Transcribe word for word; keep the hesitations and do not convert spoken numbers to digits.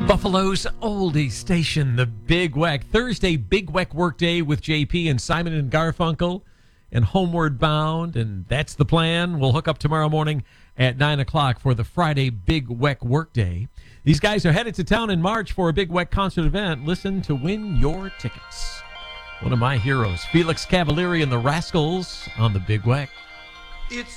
Buffalo's oldie station, the Big Weck. Thursday, Big Weck Workday with J P and Simon and Garfunkel and Homeward Bound, and that's the plan. We'll hook up tomorrow morning at nine o'clock for the Friday Big Weck Workday. These guys are headed to town in March for a Big Weck concert event. Listen to win your tickets. One of my heroes, Felix Cavalieri and the Rascals on the Big Weck. It's